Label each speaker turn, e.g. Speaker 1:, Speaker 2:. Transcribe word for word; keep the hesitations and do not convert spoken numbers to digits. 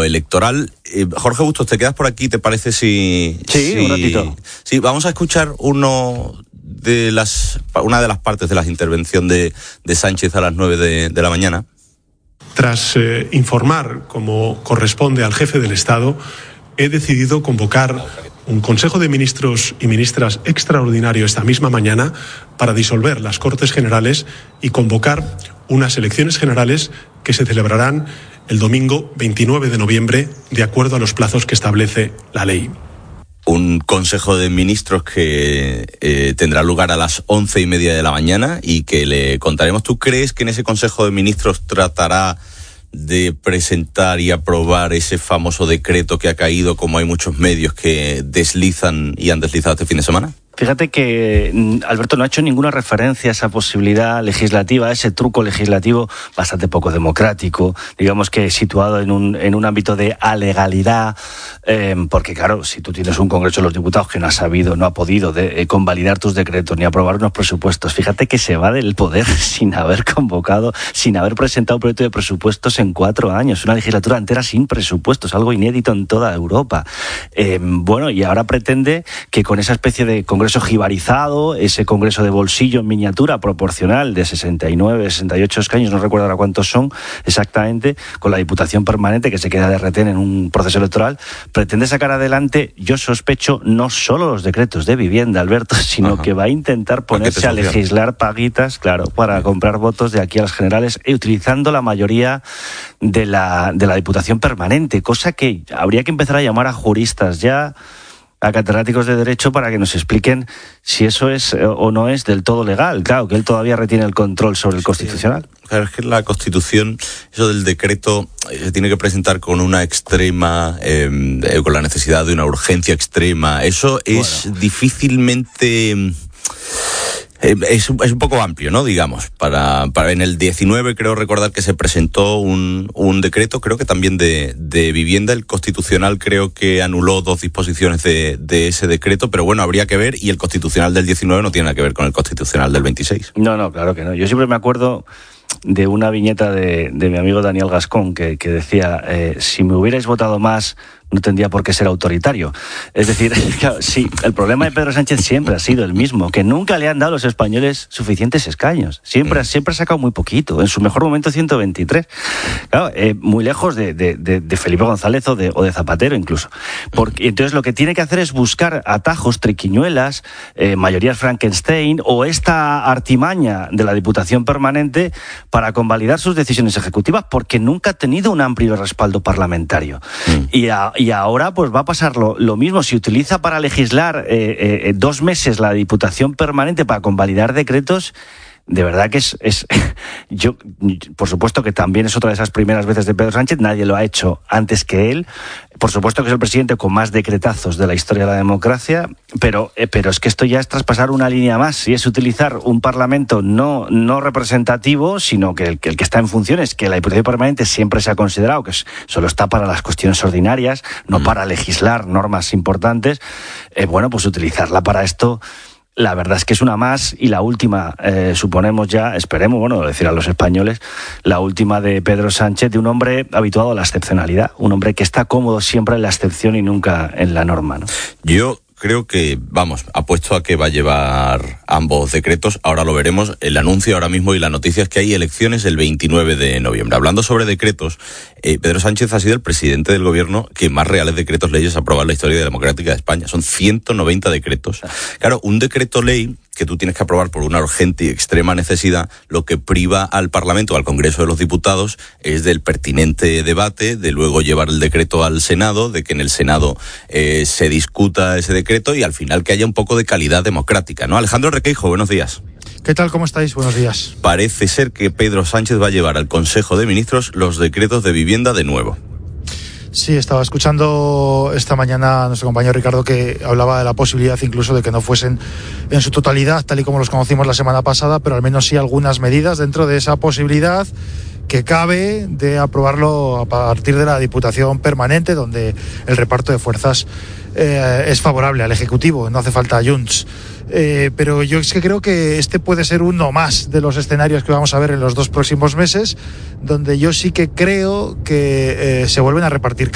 Speaker 1: electoral. Eh, Jorge Bustos, ¿te quedas por aquí? ¿Te parece si...?
Speaker 2: Sí, si, un ratito.
Speaker 1: Sí, vamos a escuchar uno de las, una de las partes de la intervención de, de Sánchez a las nueve de, de la mañana.
Speaker 3: Tras eh, informar, como corresponde al jefe del Estado, he decidido convocar un Consejo de Ministros y Ministras extraordinario esta misma mañana para disolver las Cortes Generales y convocar unas elecciones generales que se celebrarán el domingo veintinueve de noviembre, de acuerdo a los plazos que establece la ley.
Speaker 1: Un Consejo de Ministros que eh, tendrá lugar a las once y media de la mañana y que le contaremos. ¿Tú crees que en ese Consejo de Ministros tratará de presentar y aprobar ese famoso decreto que ha caído, como hay muchos medios que deslizan y han deslizado este fin de semana?
Speaker 2: Fíjate que Alberto no ha hecho ninguna referencia a esa posibilidad legislativa, a ese truco legislativo bastante poco democrático, digamos que situado en un, en un ámbito de alegalidad, eh, porque claro, si tú tienes un Congreso de los Diputados que no ha sabido, no ha podido de, eh, convalidar tus decretos ni aprobar unos presupuestos, fíjate que se va del poder sin haber convocado, sin haber presentado un proyecto de presupuestos en cuatro años, una legislatura entera sin presupuestos, algo inédito en toda Europa. Eh, bueno, y ahora pretende que con esa especie de Congreso Congreso jibarizado, ese Congreso de bolsillo en miniatura proporcional de sesenta y nueve, sesenta y ocho escaños, no recuerdo ahora cuántos son exactamente, con la Diputación Permanente que se queda de retén en un proceso electoral, pretende sacar adelante, yo sospecho, no solo los decretos de vivienda, Alberto, sino Ajá. que va a intentar ponerse a legislar paguitas, claro, para comprar votos de aquí a las generales, y utilizando la mayoría de la, de la Diputación Permanente, cosa que habría que empezar a llamar a juristas ya, a catedráticos de Derecho, para que nos expliquen si eso es o no es del todo legal. Claro, que él todavía retiene el control sobre el Constitucional.
Speaker 1: Claro, es que la Constitución, eso del decreto, se tiene que presentar con una extrema, eh, con la necesidad de una urgencia extrema. Eso es bueno. difícilmente... Es, es un poco amplio, ¿no? Digamos, para, para en el diecinueve creo recordar que se presentó un, un decreto, creo que también de, de vivienda. El Constitucional creo que anuló dos disposiciones de, de ese decreto, pero bueno, habría que ver, y el Constitucional del diecinueve no tiene nada que ver con el Constitucional del veintiséis.
Speaker 2: No, no, claro que no. Yo siempre me acuerdo de una viñeta de, de mi amigo Daniel Gascón que, que decía, eh, si me hubierais votado más, no tendría por qué ser autoritario. Es decir, claro, sí, el problema de Pedro Sánchez siempre ha sido el mismo, que nunca le han dado a los españoles suficientes escaños. Siempre, siempre ha sacado muy poquito. En su mejor momento, ciento veintitrés. Claro, eh, muy lejos de, de, de, de Felipe González o de, o de Zapatero incluso. Porque, entonces lo que tiene que hacer es buscar atajos, triquiñuelas, eh, mayorías Frankenstein o esta artimaña de la Diputación Permanente para convalidar sus decisiones ejecutivas, porque nunca ha tenido un amplio respaldo parlamentario. Mm. Y a Y ahora pues va a pasar lo, lo mismo. Si utiliza para legislar eh, eh, dos meses la Diputación Permanente para convalidar decretos, de verdad que es, es... Yo, por supuesto que también es otra de esas primeras veces de Pedro Sánchez, nadie lo ha hecho antes que él. Por supuesto que es el presidente con más decretazos de la historia de la democracia, pero, eh, pero es que esto ya es traspasar una línea más, y es utilizar un parlamento no, no representativo, sino que el, que el que está en funciones, que la Diputación Permanente siempre se ha considerado que es, solo está para las cuestiones ordinarias, no para legislar normas importantes. Eh, bueno, pues utilizarla para esto, la verdad es que es una más, y la última, eh, suponemos ya, esperemos, bueno, decir a los españoles, la última de Pedro Sánchez, de un hombre habituado a la excepcionalidad, un hombre que está cómodo siempre en la excepción y nunca en la norma, ¿no?
Speaker 1: Yo creo que, vamos, apuesto a que va a llevar ambos decretos, ahora lo veremos. El anuncio ahora mismo y la noticia es que hay elecciones el veintinueve de noviembre. Hablando sobre decretos, eh, Pedro Sánchez ha sido el presidente del gobierno que más reales decretos leyes ha aprobado en la historia democrática de España. Son ciento noventa decretos. Claro, un decreto ley que tú tienes que aprobar por una urgente y extrema necesidad, lo que priva al Parlamento, al Congreso de los Diputados, es del pertinente debate, de luego llevar el decreto al Senado, de que en el Senado eh, se discuta ese decreto y al final que haya un poco de calidad democrática, ¿no? Alejandro Requeijo, buenos días.
Speaker 4: ¿Qué tal? ¿Cómo estáis? Buenos días.
Speaker 1: Parece ser que Pedro Sánchez va a llevar al Consejo de Ministros los decretos de vivienda de nuevo.
Speaker 4: Sí, estaba escuchando esta mañana a nuestro compañero Ricardo, que hablaba de la posibilidad incluso de que no fuesen en su totalidad tal y como los conocimos la semana pasada, pero al menos sí algunas medidas dentro de esa posibilidad que cabe de aprobarlo a partir de la Diputación Permanente, donde el reparto de fuerzas eh, es favorable al Ejecutivo, no hace falta Junts. Eh, pero yo es que creo que este puede ser uno más de los escenarios que vamos a ver en los dos próximos meses, donde yo sí que creo que eh, se vuelven a repartir